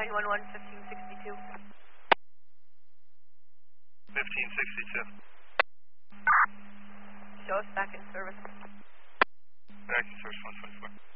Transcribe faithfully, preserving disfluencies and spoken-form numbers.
nine one one, fifteen sixty-two. fifteen sixty-two. Show us back in service. Back in service one twenty-four.